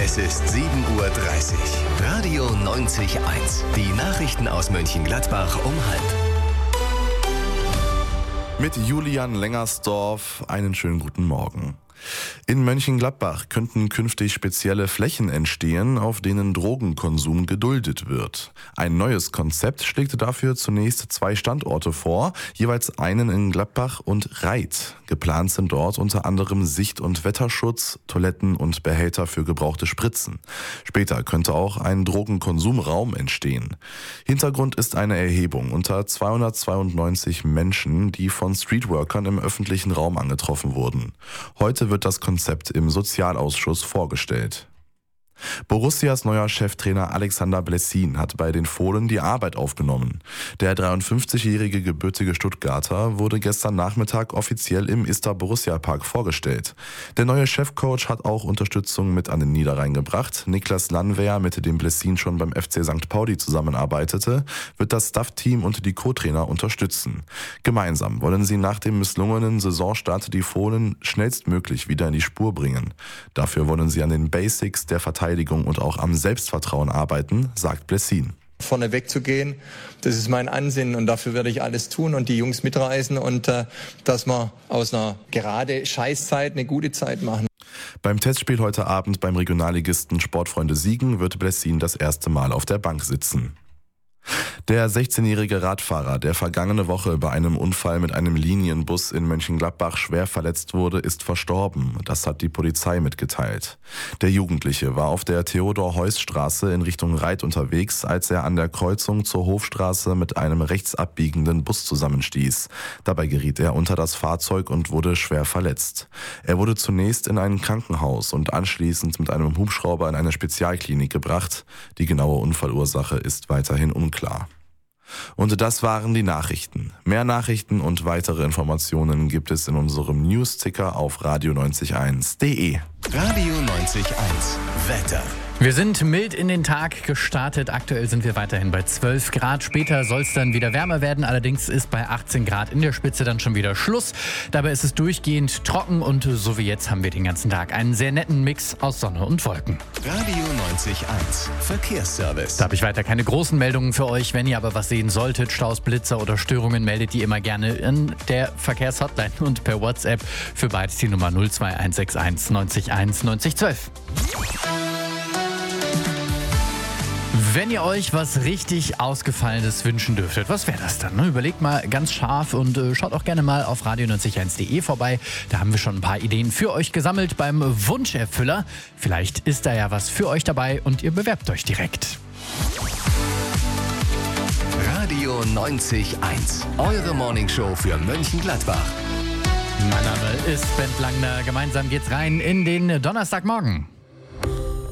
Es ist 7:30 Uhr. Radio 90.1. Die Nachrichten aus Mönchengladbach um 12:30. Mit Julian Lengersdorf einen schönen guten Morgen. In Mönchengladbach könnten künftig spezielle Flächen entstehen, auf denen Drogenkonsum geduldet wird. Ein neues Konzept schlägt dafür zunächst 2 Standorte vor, jeweils einen in Gladbach und Reit. Geplant sind dort unter anderem Sicht- und Wetterschutz, Toiletten und Behälter für gebrauchte Spritzen. Später könnte auch ein Drogenkonsumraum entstehen. Hintergrund ist eine Erhebung unter 292 Menschen, die von Streetworkern im öffentlichen Raum angetroffen wurden. Heute wird das Konzept im Sozialausschuss vorgestellt. Borussias neuer Cheftrainer Alexander Blessin hat bei den Fohlen die Arbeit aufgenommen. Der 53-jährige gebürtige Stuttgarter wurde gestern Nachmittag offiziell im Ister Borussia Park vorgestellt. Der neue Chefcoach hat auch Unterstützung mit an den Niederrhein gebracht. Niklas Landwehr, mit dem Blessin schon beim FC St. Pauli zusammenarbeitete, wird das Staff-Team und die Co-Trainer unterstützen. Gemeinsam wollen sie nach dem misslungenen Saisonstart die Fohlen schnellstmöglich wieder in die Spur bringen. Dafür wollen sie an den Basics der Verteidigung und auch am Selbstvertrauen arbeiten, sagt Blessin. Vorne wegzugehen, das ist mein Ansinnen und dafür werde ich alles tun und die Jungs mitreißen und dass wir aus einer gerade Scheißzeit eine gute Zeit machen. Beim Testspiel heute Abend beim Regionalligisten Sportfreunde Siegen wird Blessin das erste Mal auf der Bank sitzen. Der 16-jährige Radfahrer, der vergangene Woche bei einem Unfall mit einem Linienbus in Mönchengladbach schwer verletzt wurde, ist verstorben. Das hat die Polizei mitgeteilt. Der Jugendliche war auf der Theodor-Heuss-Straße in Richtung Reit unterwegs, als er an der Kreuzung zur Hofstraße mit einem rechts abbiegenden Bus zusammenstieß. Dabei geriet er unter das Fahrzeug und wurde schwer verletzt. Er wurde zunächst in ein Krankenhaus und anschließend mit einem Hubschrauber in eine Spezialklinik gebracht. Die genaue Unfallursache ist weiterhin unklar. Und das waren die Nachrichten. Mehr Nachrichten und weitere Informationen gibt es in unserem News-Ticker auf radio901.de. Radio 90.1. Wetter. Wir sind mild in den Tag gestartet. Aktuell sind wir weiterhin bei 12 Grad. Später soll es dann wieder wärmer werden. Allerdings ist bei 18 Grad in der Spitze dann schon wieder Schluss. Dabei ist es durchgehend trocken und so wie jetzt haben wir den ganzen Tag einen sehr netten Mix aus Sonne und Wolken. Radio 90.1. Verkehrsservice. Da habe ich weiter keine großen Meldungen für euch. Wenn ihr aber was sehen solltet, Staus, Blitzer oder Störungen, meldet die immer gerne in der Verkehrshotline und per WhatsApp. Für beides die Nummer 02161 901 9012. Wenn ihr euch was richtig Ausgefallenes wünschen dürftet, was wäre das dann? Überlegt mal ganz scharf und schaut auch gerne mal auf radio901.de vorbei. Da haben wir schon ein paar Ideen für euch gesammelt beim Wunscherfüller. Vielleicht ist da ja was für euch dabei und ihr bewerbt euch direkt. Radio 90.1. Eure Morningshow für Mönchengladbach. Mein Name ist Bent Langner. Gemeinsam geht's rein in den Donnerstagmorgen.